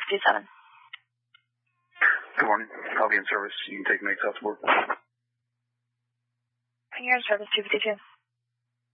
257. Good morning. I'll be in service. You can take me south to work. You're in service 252.